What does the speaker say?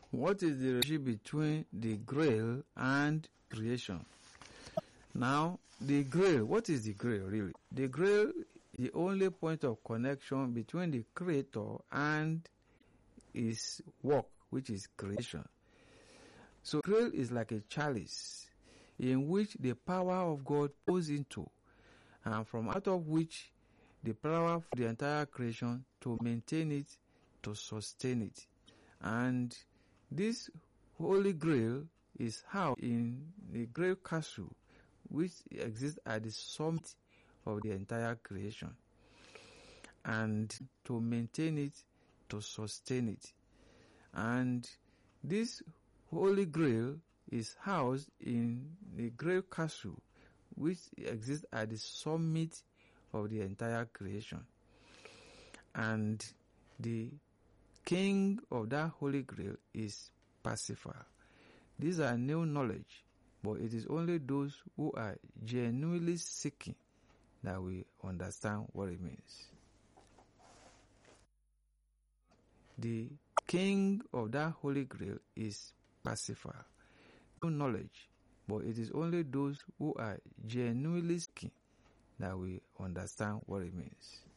What is the relationship between the Grail and creation? Now, the Grail, what is the Grail really? The Grail is the only point of connection between the Creator and his work, which is creation. So, Grail is like a chalice in which the power of God pours into, and from out of which the power for the entire creation to maintain it, to sustain it. And this Holy Grail is housed in the Grail Castle, which exists at the summit of the entire creation. And to maintain it, to sustain it. And this Holy Grail is housed in the Grail Castle, which exists at the summit of the entire creation. And the king of that Holy Grail is Parsifal. These are new knowledge, but it is only those who are genuinely seeking that will understand what it means. The king of that Holy Grail is Parsifal. New knowledge, but it is only those who are genuinely seeking that will understand what it means.